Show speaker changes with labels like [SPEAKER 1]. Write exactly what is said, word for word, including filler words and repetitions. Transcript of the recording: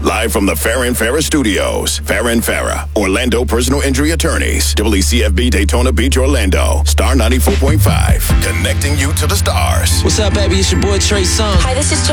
[SPEAKER 1] Live from the Farrah and Farrah Studios. Farrah and Farrah, Orlando personal injury attorneys. W C F B Daytona Beach, Orlando. Star ninety-four point five. Connecting you to the stars.
[SPEAKER 2] What's up, baby? It's your boy Trey Songz.
[SPEAKER 3] Hi, this is